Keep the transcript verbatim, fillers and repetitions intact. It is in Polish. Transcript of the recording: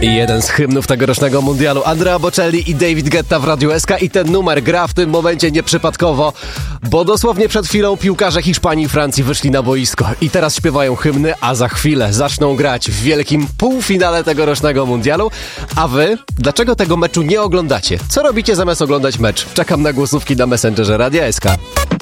Jeden z hymnów tegorocznego mundialu. Andrea Bocelli i David Guetta w Radiu S K i ten numer gra w tym momencie nieprzypadkowo, bo dosłownie przed chwilą piłkarze Hiszpanii i Francji wyszli na boisko i teraz śpiewają hymny, a za chwilę zaczną grać w wielkim półfinale tegorocznego mundialu. A wy? Dlaczego tego meczu nie oglądacie? Co robicie zamiast oglądać mecz? Czekam na głosówki na Messengerze Radia S K.